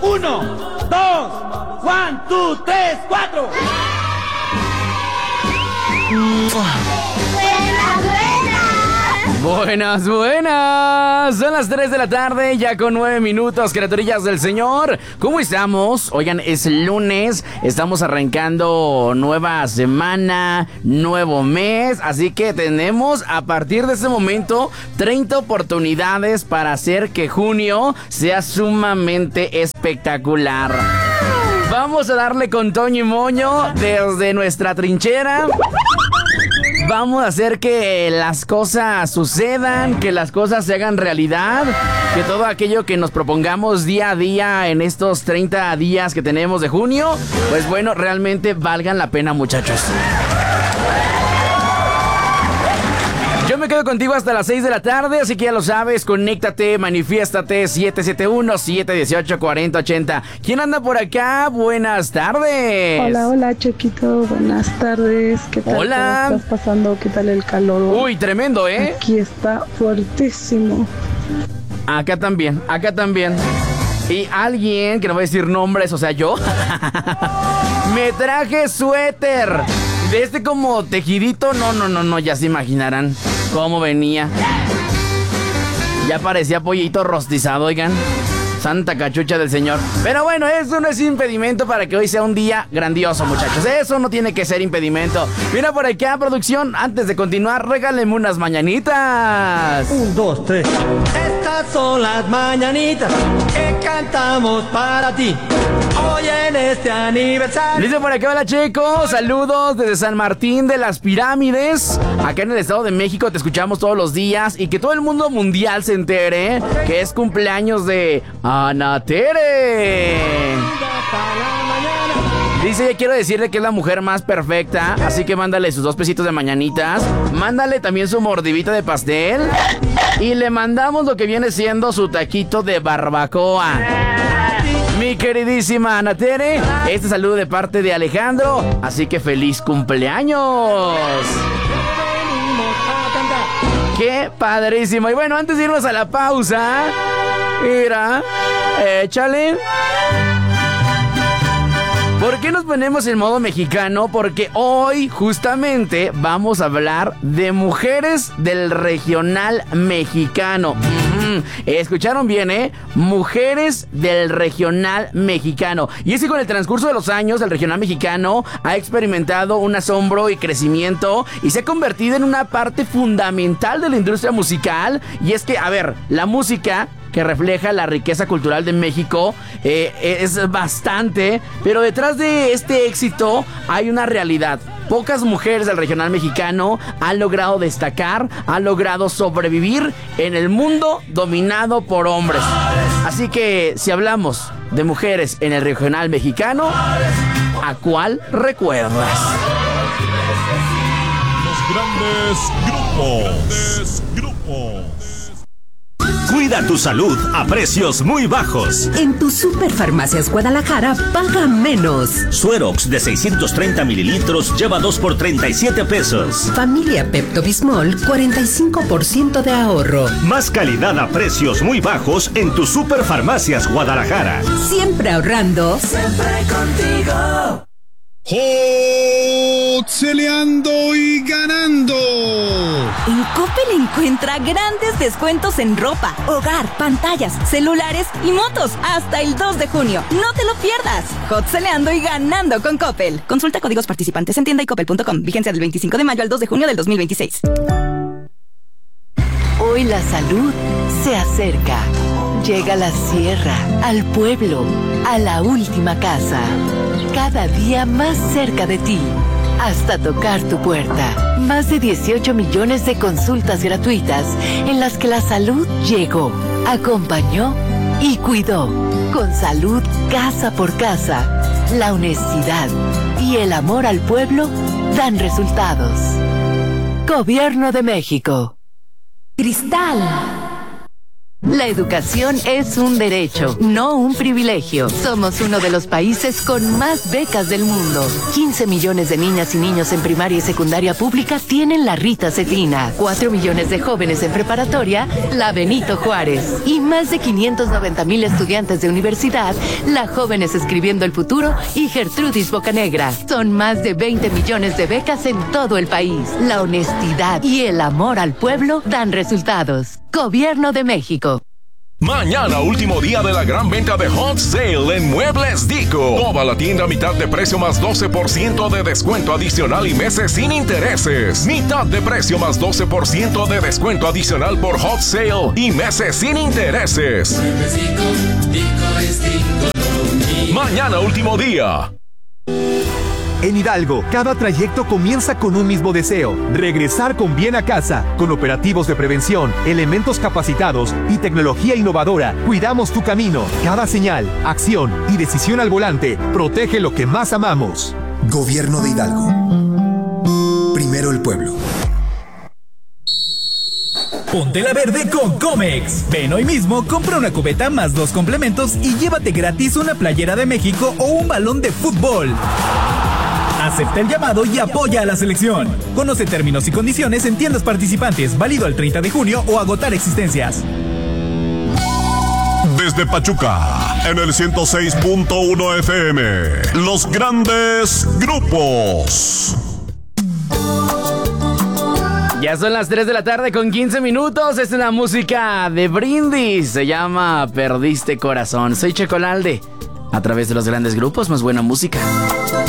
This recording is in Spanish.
1, 2, 1, 2, 3, 4. Buenas, buenas. Son las 3 de la tarde, ya con 9 minutos, criaturillas del Señor. ¿Cómo estamos? Oigan, es lunes, estamos arrancando nueva semana, nuevo mes, así que tenemos a partir de este momento 30 oportunidades para hacer que junio sea sumamente espectacular. Vamos a darle con Toño y Moño desde nuestra trinchera. Vamos a hacer que las cosas sucedan, que las cosas se hagan realidad, que todo aquello que nos propongamos día a día en estos 30 días que tenemos de junio, pues bueno, realmente valgan la pena, muchachos. Yo me quedo contigo hasta las 6 de la tarde, así que ya lo sabes, conéctate, manifiéstate, 771-718-4080. ¿Quién anda por acá? Buenas tardes. Hola, hola, Chequito, buenas tardes. ¿Qué tal? Hola. ¿Cómo estás pasando? ¿Qué tal el calor? Uy, tremendo, ¿eh? Aquí está fuertísimo. Acá también, acá también. Y alguien, que no voy a decir nombres, o sea, yo, me traje suéter. De este como tejidito, no, ya se imaginarán cómo venía. Ya parecía pollito rostizado, oigan. Santa cachucha del Señor. Pero bueno, eso no es impedimento para que hoy sea un día grandioso, muchachos. Eso no tiene que ser impedimento. Mira por acá, producción, antes de continuar, regáleme unas mañanitas. 1, 2, 3. Estas son las mañanitas que cantamos para ti hoy en este aniversario. Dice por acá, hola Checo, saludos desde San Martín de las Pirámides. Acá en el Estado de México te escuchamos todos los días. Y que todo el mundo mundial se entere que es cumpleaños de Ana Tere. Dice, ya quiero decirle que es la mujer más perfecta, así que mándale sus 2 pesitos de mañanitas. Mándale también su mordidita de pastel. Y le mandamos lo que viene siendo su taquito de barbacoa. Mi queridísima Ana Tere, este saludo de parte de Alejandro, así que feliz cumpleaños. ¡Qué padrísimo! Y bueno, antes de irnos a la pausa, mira, échale. ¿Por qué nos ponemos en modo mexicano? Porque hoy justamente vamos a hablar de mujeres del regional mexicano. Escucharon bien, ¿eh? Mujeres del regional mexicano. Y es que con el transcurso de los años, el regional mexicano ha experimentado un asombro y crecimiento y se ha convertido en una parte fundamental de la industria musical. Y es que, a ver, la música que refleja la riqueza cultural de México es bastante, pero detrás de este éxito hay una realidad. Pocas mujeres del regional mexicano han logrado destacar, han logrado sobrevivir en el mundo dominado por hombres. Así que si hablamos de mujeres en el regional mexicano, ¿a cuál recuerdas? Los grandes grupos. Cuida tu salud a precios muy bajos. En tu Superfarmacias Guadalajara paga menos. Suerox de 630 mililitros lleva 2 por 37 pesos. Familia Pepto-Bismol, 45% de ahorro. Más calidad a precios muy bajos en tu Superfarmacias Guadalajara. Siempre ahorrando. Siempre contigo. ¡Celeando y ganando! En Coppel encuentra grandes descuentos en ropa, hogar, pantallas, celulares y motos hasta el 2 de junio. No te lo pierdas. Hot-celeando y ganando con Coppel. Consulta códigos participantes en tienda y coppel.com. Vigencia del 25 de mayo al 2 de junio del 2026. Hoy la salud se acerca. Llega a la sierra, al pueblo, a la última casa. Cada día más cerca de ti, hasta tocar tu puerta. Más de 18 millones de consultas gratuitas en las que la salud llegó, acompañó y cuidó. Con salud casa por casa, la honestidad y el amor al pueblo dan resultados. Gobierno de México. Cristal. La educación es un derecho, no un privilegio. Somos uno de los países con más becas del mundo. 15 millones de niñas y niños en primaria y secundaria pública tienen la Rita Cetina. 4 millones de jóvenes en preparatoria, la Benito Juárez. Y más de 590,000 estudiantes de universidad, la Jóvenes Escribiendo el Futuro y Gertrudis Bocanegra. Son más de 20 millones de becas en todo el país. La honestidad y el amor al pueblo dan resultados. Gobierno de México. Mañana, último día de la gran venta de Hot Sale en Muebles Dico. Toda la tienda a mitad de precio más 12% de descuento adicional y meses sin intereses. Mitad de precio más 12% de descuento adicional por Hot Sale y meses sin intereses. Muebles Dico, Dico es Dico. Mañana, último día. En Hidalgo, cada trayecto comienza con un mismo deseo: regresar con bien a casa. Con operativos de prevención, elementos capacitados y tecnología innovadora, cuidamos tu camino. Cada señal, acción y decisión al volante protege lo que más amamos. Gobierno de Hidalgo. Primero el pueblo. Ponte la verde con Comex. Ven hoy mismo, compra una cubeta más 2 complementos y llévate gratis una playera de México o un balón de fútbol. Acepta el llamado y apoya a la selección. Conoce términos y condiciones en tiendas participantes, válido al 30 de junio o agotar existencias. Desde Pachuca, en el 106.1 FM, los grandes grupos. Ya son las 3 de la tarde con 15 minutos. Esta es la música de Brindis. Se llama Perdiste Corazón. Soy Checolalde. A través de los grandes grupos, más buena música.